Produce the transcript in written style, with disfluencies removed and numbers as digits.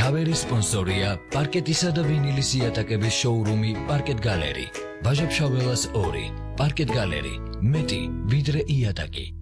ქავერის სპონსორია პარკეტისა და ვინილის იატაკების შოურუმი პარკეტ გალერი. ბაჟაფშაველას 2. პარკეტ გალერი. მეტი ვიდრე იატაკი.